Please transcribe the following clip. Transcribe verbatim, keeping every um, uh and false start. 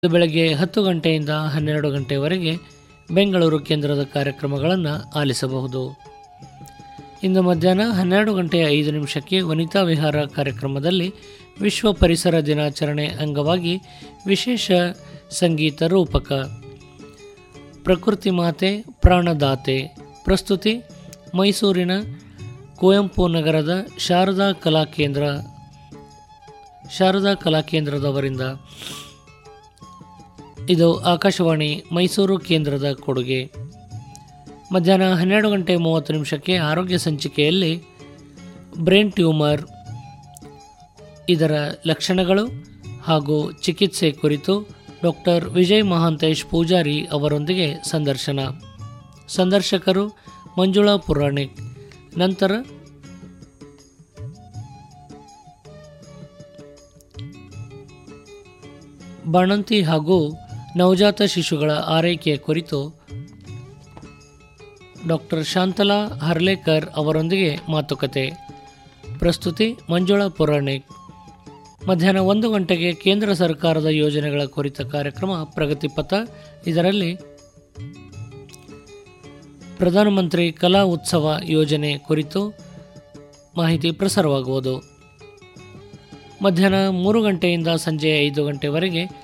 ಬೆಳಗ್ಗೆ ಹತ್ತು ಗಂಟೆಯಿಂದ ಹನ್ನೆರಡು ಗಂಟೆಯವರೆಗೆ ಬೆಂಗಳೂರು ಕೇಂದ್ರದ ಕಾರ್ಯಕ್ರಮಗಳನ್ನು ಆಲಿಸಬಹುದು. ಇಂದು ಮಧ್ಯಾಹ್ನ ಹನ್ನೆರಡು ಗಂಟೆ ಐದು ನಿಮಿಷಕ್ಕೆ ವನಿತಾ ವಿಹಾರ ಕಾರ್ಯಕ್ರಮದಲ್ಲಿ ವಿಶ್ವ ಪರಿಸರ ದಿನಾಚರಣೆ ಅಂಗವಾಗಿ ವಿಶೇಷ ಸಂಗೀತ ರೂಪಕ ಪ್ರಕೃತಿ ಮಾತೆ ಪ್ರಾಣದಾತೆ ಪ್ರಸ್ತುತಿ ಮೈಸೂರಿನ ಕುವೆಂಪು ನಗರದ ಶಾರದಾ ಕಲಾಕೇಂದ್ರ ಶಾರದಾ ಕಲಾಕೇಂದ್ರದವರಿಂದ. ಇದು ಆಕಾಶವಾಣಿ ಮೈಸೂರು ಕೇಂದ್ರದ ಕೊಡುಗೆ. ಮಧ್ಯಾಹ್ನ ಹನ್ನೆರಡು ಗಂಟೆ ಮೂವತ್ತು ನಿಮಿಷಕ್ಕೆ ಆರೋಗ್ಯ ಸಂಚಿಕೆಯಲ್ಲಿ ಬ್ರೈನ್ ಟ್ಯೂಮರ್, ಇದರ ಲಕ್ಷಣಗಳು ಹಾಗೂ ಚಿಕಿತ್ಸೆ ಕುರಿತು ಡಾಕ್ಟರ್ ವಿಜಯ್ ಮಹಾಂತೇಶ್ ಪೂಜಾರಿ ಅವರೊಂದಿಗೆ ಸಂದರ್ಶನ. ಸಂದರ್ಶಕರು ಮಂಜುಳಾ ಪುರಾಣಿಕ್. ನಂತರ ಬಾಣಂತಿ ಹಾಗೂ ನವಜಾತ ಶಿಶುಗಳ ಆರೈಕೆಯ ಕುರಿತು ಡಾಕ್ಟರ್ ಶಾಂತಲಾ ಹರ್ಲೇಕರ್ ಅವರೊಂದಿಗೆ ಮಾತುಕತೆ. ಪ್ರಸ್ತುತಿ ಮಂಜುಳಾ ಪುರಾಣಿಕ್. ಮಧ್ಯಾಹ್ನ ಒಂದು ಗಂಟೆಗೆ ಕೇಂದ್ರ ಸರ್ಕಾರದ ಯೋಜನೆಗಳ ಕುರಿತ ಕಾರ್ಯಕ್ರಮ ಪ್ರಗತಿಪಥ. ಇದರಲ್ಲಿ ಪ್ರಧಾನಮಂತ್ರಿ ಕಲಾ ಉತ್ಸವ ಯೋಜನೆ ಕುರಿತು ಮಾಹಿತಿ ಪ್ರಸಾರವಾಗುವುದು. ಮಧ್ಯಾಹ್ನ ಮೂರು ಗಂಟೆಯಿಂದ ಸಂಜೆ ಐದು ಗಂಟೆವರೆಗೆ